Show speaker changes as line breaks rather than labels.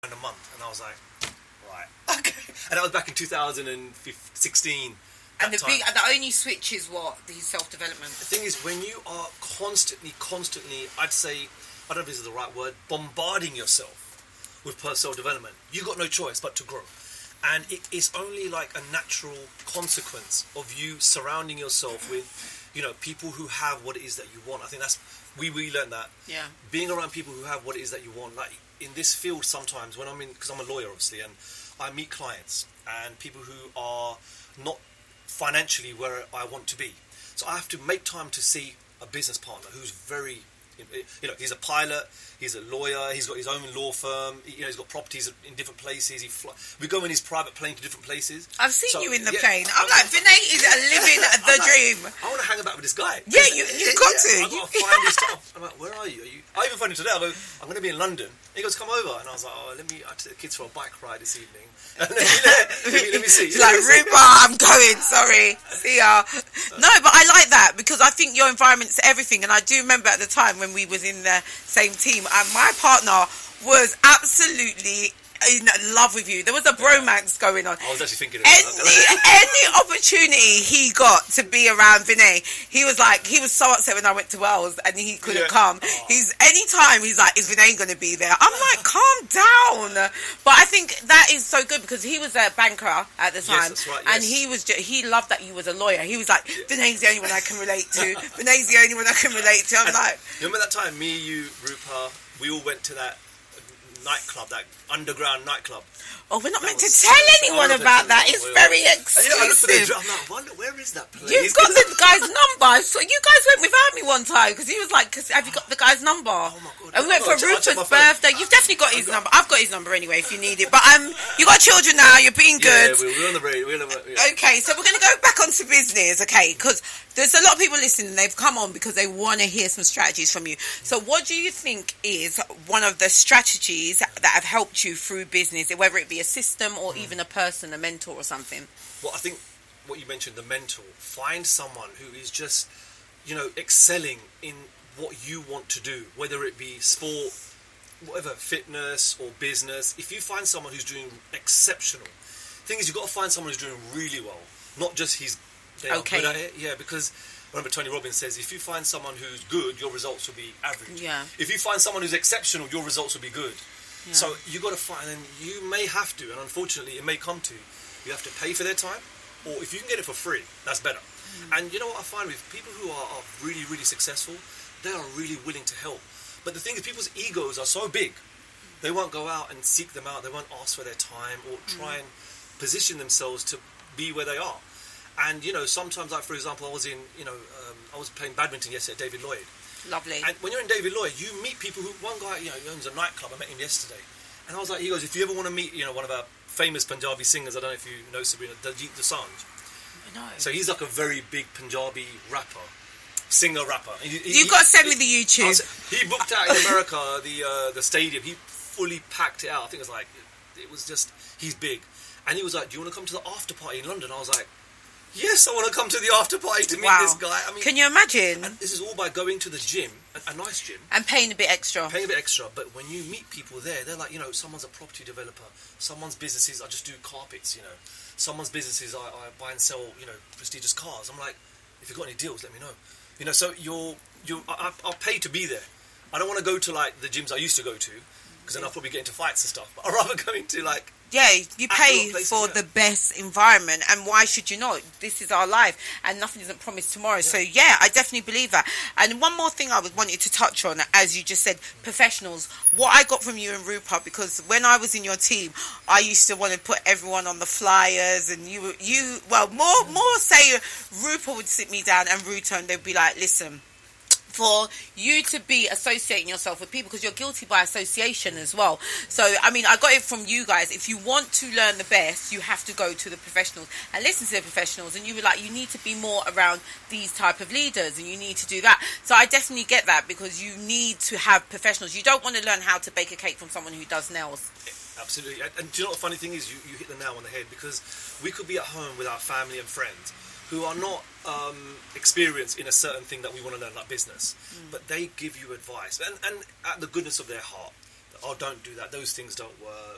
a month, and I was like, right, okay. And that was back in 2016.
And the only switch is what? The self-development.
The thing is, when you are constantly, I'd say, I don't know if this is the right word, bombarding yourself with personal development, you got no choice but to grow. And it is only like a natural consequence of you surrounding yourself with, people who have what it is that you want. I think we learned that.
Yeah.
Being around people who have what it is that you want, like in this field sometimes, when because I'm a lawyer obviously, and I meet clients and people who are not financially where I want to be. So I have to make time to see a business partner who's very, he's a pilot, he's a lawyer, he's got his own law firm, he's got properties in different places. We go in his private plane to different places.
I've seen you in the plane. I'm like, Vinay is living the dream.
I want to hang about with this guy.
Yeah, you've got to.
I've got to find his stuff. I'm like, where are you? I even found him today. I go, I'm going to be in London. He goes, come over. And I was like, I took the kids for a bike ride this evening. let me see.
It's like, Rupa, I'm going, sorry. See ya. No, but I like that because I think your environment's everything. And I do remember at the time when we was in the same team and my partner was absolutely in love with you. There was a bromance going on.
I was actually thinking of that.
Any opportunity he got to be around Vinay, he was so upset when I went to Wales and he couldn't come. Anytime he's like, is Vinay going to be there? I'm like, calm down. But I think that is so good because he was a banker at the time.
Yes, that's right, yes.
And he loved that you was a lawyer. He was like, Vinay's the only one I can relate to. Vinay's the only one I can relate to. I'm like...
You remember that time, me, you, Rupa, we all went to that nightclub, that underground nightclub.
Oh, we're not meant to tell anyone about that. It's very exclusive.
I looked at I'm like, I wonder, where is that place?
You've got the guy's number. So you guys went without me one time because he was like, have you got the guy's number?
Oh my God.
And we went for Rupert's birthday. You've definitely got his number. I've got his number anyway if you need it. But you got children now. You're being good.
Yeah, we're on the radio.
Okay, so we're going to go back onto business, okay? Because there's a lot of people listening. They've come on because they want to hear some strategies from you. So what do you think is one of the strategies that have helped you through business, whether it be a system or even a person, a mentor or something?
Well, I think what you mentioned, the mentor. Find someone who is just, excelling in what you want to do, whether it be sport, whatever, fitness or business. If you find someone who's doing exceptional, the thing is you've got to find someone who's doing really well, not just they are good at it. Yeah, because remember Tony Robbins says, if you find someone who's good, your results will be average.
Yeah.
If you find someone who's exceptional, your results will be good.
Yeah.
So you got to find, and you may have to, and unfortunately it may come to, you have to pay for their time, or if you can get it for free, that's better. And you know what I find with people who are really, really successful, they are really willing to help. But the thing is, people's egos are so big, they won't go out and seek them out, they won't ask for their time, or try and position themselves to be where they are. And, sometimes, like, for example, I was playing badminton yesterday at David Lloyd.
Lovely.
And when you're in David Lloyd, you meet people who, one guy, he owns a nightclub, I met him yesterday. And I was like, he goes, if you ever want to meet, one of our famous Punjabi singers, I don't know if you know Sabrina, Diljit Dosanjh.
No.
So he's like a very big Punjabi singer-rapper.
You've got to send me the YouTube.
He booked out in America, the stadium. He fully packed it out. I think it was just, he's big. And he was like, do you want to come to the after party in London? I was like, yes, I want to come to the after party to meet this guy. I mean,
can you imagine?
And this is all by going to the gym, a nice gym.
And paying a bit extra.
But when you meet people there, they're like, someone's a property developer. Someone's businesses, I just do carpets, Someone's businesses, I buy and sell, prestigious cars. I'm like, if you've got any deals, let me know. So I'll pay to be there. I don't want to go to, like, the gyms I used to go to, because then I'll probably get into fights and stuff. But I'd rather go into, like...
Yeah, you pay for the best environment, and why should you not? This is our life, and nothing isn't promised tomorrow. Yeah. So, yeah, I definitely believe that. And one more thing I wanted to touch on, as you just said, professionals. What I got from you and Rupert, because when I was in your team, I used to want to put everyone on the flyers, and more say Rupert would sit me down and Ruta, and they'd be like, listen, for you to be associating yourself with people, because you're guilty by association as well. So, I mean, I got it from you guys. If you want to learn the best, you have to go to the professionals and listen to the professionals. And you were like, you need to be more around these type of leaders, and you need to do that. So I definitely get that, because you need to have professionals. You don't want to learn how to bake a cake from someone who does nails.
Absolutely. And do you know what the funny thing is? You hit the nail on the head, because we could be at home with our family and friends who are not experienced in a certain thing that we want to learn, like business, but they give you advice, and at the goodness of their heart, oh, don't do that, those things don't work,